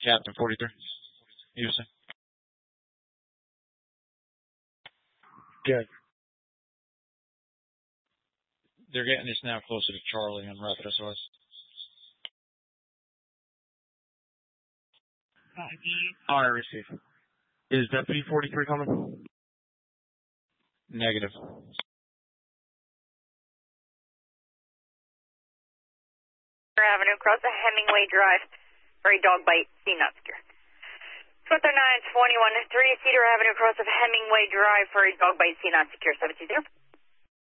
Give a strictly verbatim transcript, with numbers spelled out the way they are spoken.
Captain forty-three. Houston. Good. They're getting us now closer to Charlie on Rapid S O S. All right, receive. Is Deputy forty-three coming? Negative. Avenue, cross the Hemingway Drive for a dog bite, C not secure. Sweater nine twenty-one, three Cedar Avenue, cross of Hemingway Drive for a dog bite, C not secure, seven two zero.